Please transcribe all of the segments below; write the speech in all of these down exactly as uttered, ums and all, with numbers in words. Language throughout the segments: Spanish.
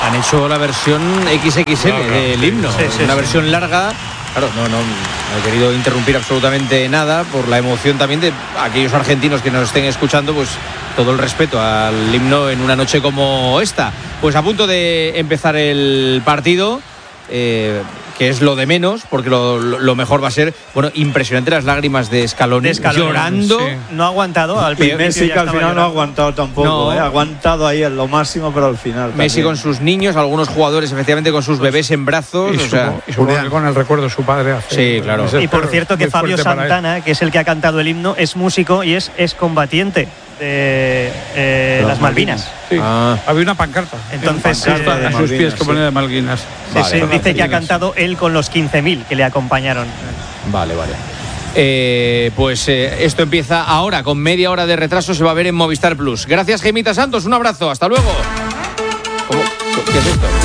Han hecho la versión equis equis ele claro, del himno, sí, sí, una sí. versión larga. Claro, no, no, no he querido interrumpir absolutamente nada por la emoción también de aquellos argentinos que nos estén escuchando, pues todo el respeto al himno en una noche como esta. Pues a punto de empezar el partido, eh, que es lo de menos, porque lo, lo mejor va a ser, bueno, impresionante las lágrimas de Scaloni, de Scaloni llorando. Sí. No ha aguantado al principio. Messi que al final llorando. no ha aguantado tampoco, no. ¿eh? Ha aguantado ahí en lo máximo, pero al final Messi también. Con sus niños, algunos jugadores efectivamente con sus bebés en brazos. Y, o su, sea, y supongo que con el recuerdo de su padre. Hace, sí, claro. Y por cierto que Fabio Santana, que es el que ha cantado el himno, es músico y es excombatiente de eh, las Malvinas. Sí. Ah. Había una pancarta. Entonces, pancarta eh, a sus pies que ponía de Malvinas. Sí, vale, sí, dice que ha cantado él con los quince mil que le acompañaron. Vale, vale. Eh, pues eh, esto empieza ahora, con media hora de retraso, se va a ver en Movistar Plus. Gracias, Gemita Santos, un abrazo, hasta luego. ¿Cómo? ¿Qué es esto?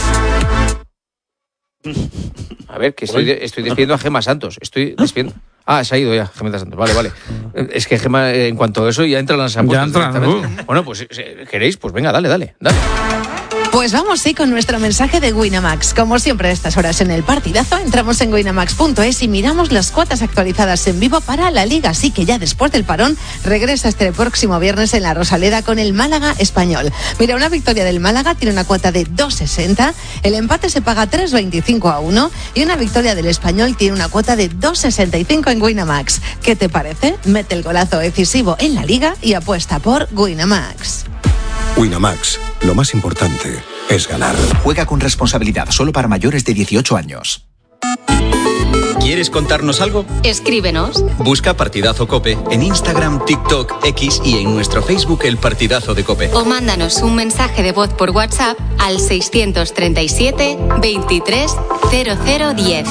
¿Qué es esto? A ver, que estoy, estoy despidiendo a Gema Santos. Estoy despidiendo. Ah, se ha ido ya, Gemita Santos. Vale, vale. Es que Gema, en cuanto a eso, ya entran las apuestas. Ya entran. Uh. Bueno, pues si queréis, pues venga, dale, dale, dale. Pues vamos, sí, con nuestro mensaje de Winamax. Como siempre a estas horas en el partidazo, entramos en winamax punto es y miramos las cuotas actualizadas en vivo para la Liga. Así que ya después del parón, regresa este próximo viernes en la Rosaleda con el Málaga Español. Mira, una victoria del Málaga tiene una cuota de dos sesenta, el empate se paga tres veinticinco a uno y una victoria del Español tiene una cuota de dos sesenta y cinco en Winamax. ¿Qué te parece? Mete el golazo decisivo en la Liga y apuesta por Winamax. Winamax, lo más importante es ganar. Juega con responsabilidad, solo para mayores de dieciocho años. ¿Quieres contarnos algo? Escríbenos. Busca Partidazo COPE en Instagram, TikTok, X y en nuestro Facebook El Partidazo de COPE. O mándanos un mensaje de voz por WhatsApp al seiscientos treinta y siete, veintitrés, cero cero diez.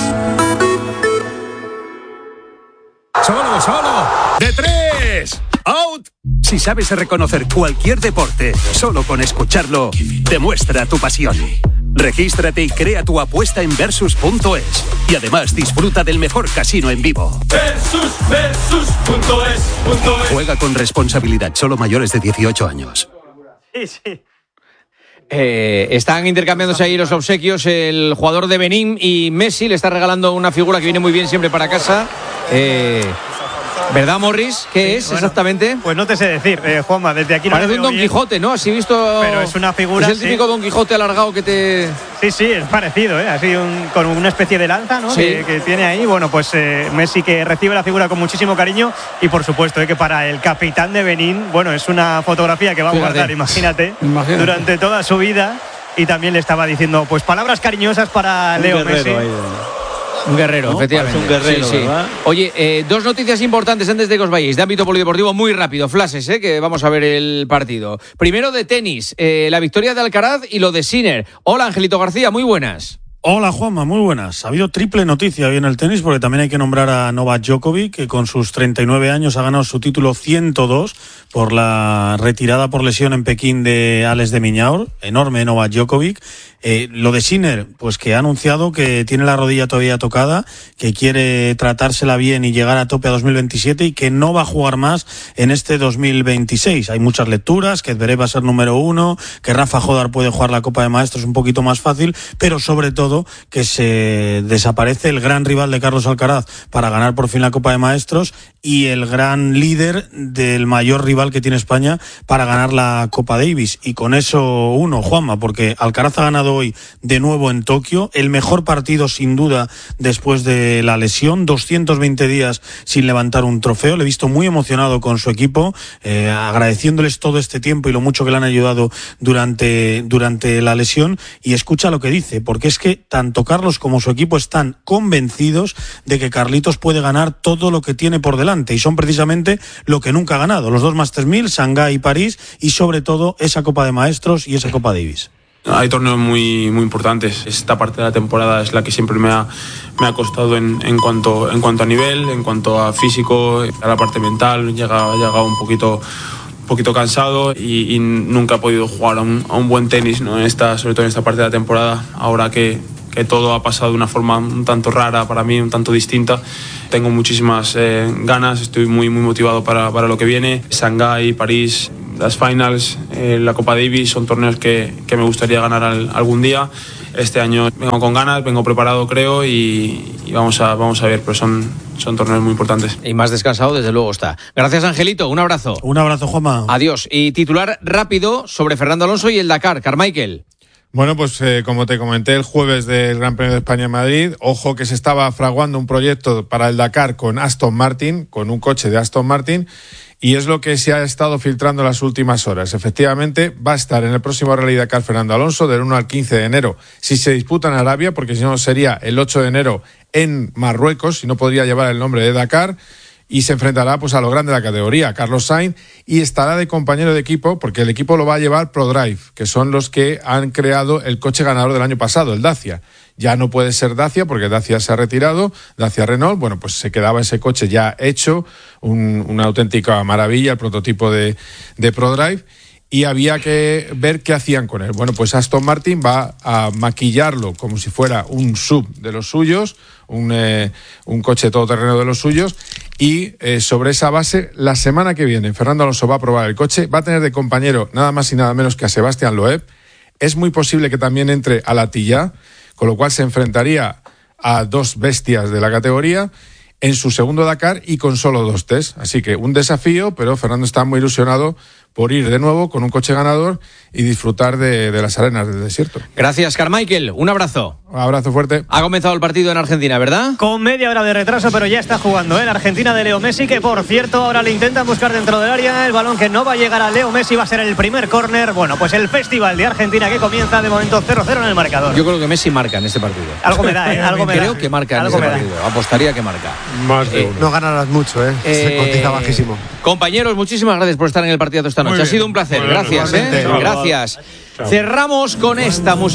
¡Solo, solo! ¡De tres! ¡Out! Si sabes reconocer cualquier deporte, solo con escucharlo, demuestra tu pasión. Regístrate y crea tu apuesta en versus punto es. Y además disfruta del mejor casino en vivo. versus punto es. Juega con responsabilidad, solo mayores de dieciocho años. Sí, sí. Eh, están intercambiándose ahí los obsequios el jugador de Benín y Messi le está regalando una figura que viene muy bien siempre para casa. Eh... ¿Verdad, Morris? ¿Qué sí, es bueno, exactamente? Pues no te sé decir, eh, Juanma, desde aquí no parece un Don bien. Quijote, ¿no? Así visto. Pero es una figura. Es el típico sí. Don Quijote alargado que te. Sí, sí, es parecido, ¿eh? Así un, con una especie de lanza, ¿no? Sí. Que, que tiene ahí. Bueno, pues eh, Messi que recibe la figura con muchísimo cariño y por supuesto, ¿eh? Que para el capitán de Benín, bueno, es una fotografía que va a Fíjate. guardar, imagínate, imagínate, durante toda su vida. Y también le estaba diciendo, pues palabras cariñosas para un Leo Messi. Ahí, Un guerrero, ¿no? Efectivamente. Un guerrero, sí, sí. Oye, eh, dos noticias importantes antes de que os vayáis, de ámbito polideportivo, muy rápido, flashes, eh, que vamos a ver el partido. Primero de tenis, eh, la victoria de Alcaraz y lo de Sinner. Hola, Angelito García, muy buenas. Hola Juanma, muy buenas. Ha habido triple noticia hoy en el tenis porque también hay que nombrar a Novak Djokovic, que con sus treinta y nueve años ha ganado su título ciento dos por la retirada por lesión en Pekín de Alex de Minaur. Enorme Novak Djokovic. Eh, lo de Sinner, pues que ha anunciado que tiene la rodilla todavía tocada, que quiere tratársela bien y llegar a tope a dos mil veintisiete y que no va a jugar más en este dos mil veintiséis. Hay muchas lecturas, que Zverev va a ser número uno, que Rafa Jodar puede jugar la Copa de Maestros un poquito más fácil, pero sobre todo que se desaparece el gran rival de Carlos Alcaraz para ganar por fin la Copa de Maestros y el gran líder del mayor rival que tiene España para ganar la Copa Davis. Y con eso uno, Juanma, porque Alcaraz ha ganado hoy de nuevo en Tokio, el mejor partido sin duda después de la lesión, doscientos veinte días sin levantar un trofeo. Le he visto muy emocionado con su equipo, eh, agradeciéndoles todo este tiempo y lo mucho que le han ayudado durante, durante la lesión. Y escucha lo que dice, porque es que tanto Carlos como su equipo están convencidos de que Carlitos puede ganar todo lo que tiene por delante y son precisamente lo que nunca ha ganado, los dos Masters mil, Shanghái y París, y sobre todo esa Copa de Maestros y esa Copa Davis. Hay torneos muy, muy importantes. Esta parte de la temporada es la que siempre me ha, me ha costado en, en, cuanto, en cuanto a nivel, en cuanto a físico, a la parte mental. Llega, llegado un poquito, un poquito cansado y, y nunca he podido jugar a un, a un buen tenis, ¿no? En esta, sobre todo en esta parte de la temporada. Ahora que, que todo ha pasado de una forma un tanto rara para mí, un tanto distinta. Tengo muchísimas eh, ganas, estoy muy, muy motivado para, para lo que viene. Shanghái, París, las finals, eh, la Copa Davis son torneos que, que me gustaría ganar al, algún día. Este año vengo con ganas, vengo preparado creo y, y vamos, a, vamos a ver, pero son, son torneos muy importantes. Y más descansado desde luego está. Gracias Angelito, un abrazo. Un abrazo Juanma. Adiós. Y titular rápido sobre Fernando Alonso y el Dakar, Carmichael. Bueno, pues eh, como te comenté el jueves del Gran Premio de España en Madrid, ojo que se estaba fraguando un proyecto para el Dakar con Aston Martin, con un coche de Aston Martin, y es lo que se ha estado filtrando en las últimas horas. Efectivamente, va a estar en el próximo Rally Dakar Fernando Alonso del uno al quince de enero, si se disputa en Arabia, porque si no sería el ocho de enero en Marruecos, si no podría llevar el nombre de Dakar, y se enfrentará pues a lo grande de la categoría, Carlos Sainz, y estará de compañero de equipo, porque el equipo lo va a llevar ProDrive, que son los que han creado el coche ganador del año pasado, el Dacia. Ya no puede ser Dacia, porque Dacia se ha retirado, Dacia Renault, bueno, pues se quedaba ese coche ya hecho, un, una auténtica maravilla, el prototipo de, de ProDrive, y había que ver qué hacían con él. Bueno, pues Aston Martin va a maquillarlo como si fuera un sub de los suyos, un, eh, un coche todoterreno de los suyos, y eh, sobre esa base, la semana que viene, Fernando Alonso va a probar el coche, va a tener de compañero nada más y nada menos que a Sebastián Loeb. Es muy posible que también entre a Latilla, con lo cual se enfrentaría a dos bestias de la categoría en su segundo Dakar y con solo dos test. Así que un desafío, pero Fernando está muy ilusionado por ir de nuevo con un coche ganador y disfrutar de, de las arenas del desierto. Gracias, Carmichael. Un abrazo. Un abrazo fuerte. Ha comenzado el partido en Argentina, ¿verdad? Con media hora de retraso, pero ya está jugando ¿eh? La Argentina de Leo Messi, que por cierto ahora le intentan buscar dentro del área el balón que no va a llegar a Leo Messi, va a ser el primer córner. Bueno, pues el festival de Argentina que comienza de momento cero cero en el marcador. Yo creo que Messi marca en este partido. Algo me da, ¿eh? Algo me creo da. que marca en Algo este me partido. Da. Apostaría que marca. Más de uno. No ganarás mucho, ¿eh? eh Se cotiza bajísimo. Compañeros, muchísimas gracias por estar en el partido esta noche. Ha sido un placer. Gracias, ¿eh? Gracias. Chao. Cerramos con esta música.